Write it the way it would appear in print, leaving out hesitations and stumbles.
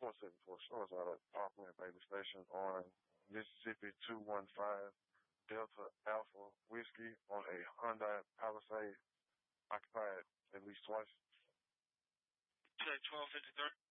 474 Shores out of Parkland Baby Station on Mississippi 215 Delta Alpha Whiskey on a Hyundai Palisade occupied at least twice. Check 1253.